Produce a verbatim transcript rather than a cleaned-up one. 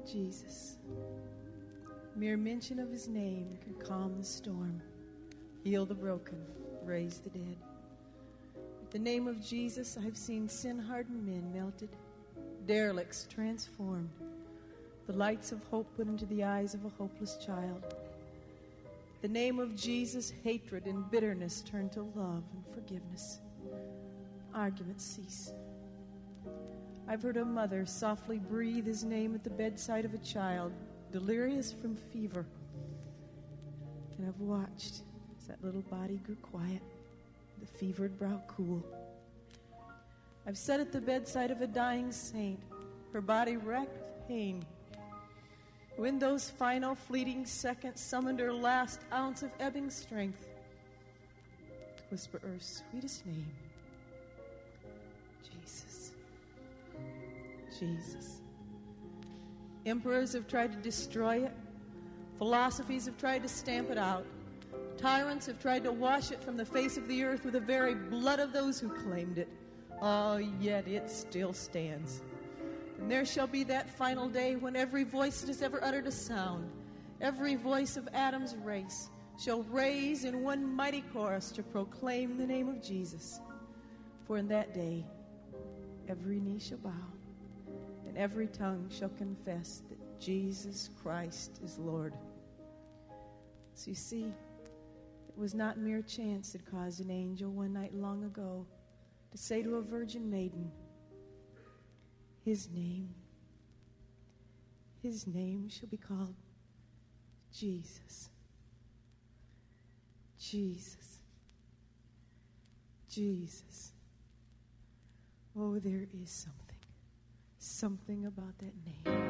Jesus. Mere mention of his name can calm the storm, heal the broken, raise the dead. At the name of Jesus, I've seen sin-hardened men melted, derelicts transformed, the lights of hope put into the eyes of a hopeless child. At the name of Jesus, hatred and bitterness turn to love and forgiveness. Arguments cease. I've heard a mother softly breathe his name at the bedside of a child, delirious from fever. And I've watched as that little body grew quiet, the fevered brow cool. I've sat at the bedside of a dying saint, her body racked with pain, who in those final fleeting seconds summoned her last ounce of ebbing strength to whisper her sweetest name, Jesus. Jesus. Emperors have tried to destroy it. Philosophies have tried to stamp it out. Tyrants have tried to wash it from the face of the earth with the very blood of those who claimed it. Oh, yet it still stands. And there shall be that final day when every voice that has ever uttered a sound, every voice of Adam's race, shall raise in one mighty chorus to proclaim the name of Jesus. For in that day, every knee shall bow, and every tongue shall confess that Jesus Christ is Lord. So you see, it was not mere chance that caused an angel one night long ago to say to a virgin maiden, his name, his name shall be called Jesus. Jesus. Jesus. Oh, there is something, something about that name.